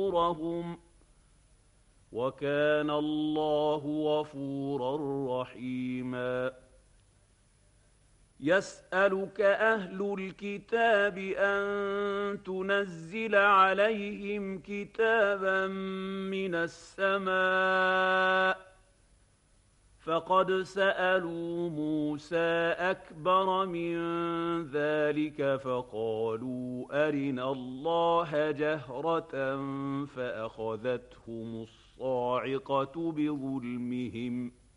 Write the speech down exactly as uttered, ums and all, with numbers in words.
أجورهم وكان الله غفورا رحيما يسألك أهل الكتاب أن تنزل عليهم كتابا من السماء فقد سألوا موسى أكبر من ذلك فقالوا أرنا الله جهرة فأخذتهم الصاعقة بظلمهم